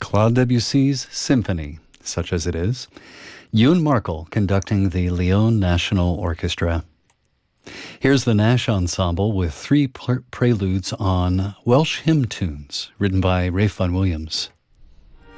Claude Debussy's Symphony, such as it is. Youn Markel conducting the Lyon National Orchestra. Here's the Nash Ensemble with three preludes on Welsh hymn tunes, written by Ralph Vaughan Williams.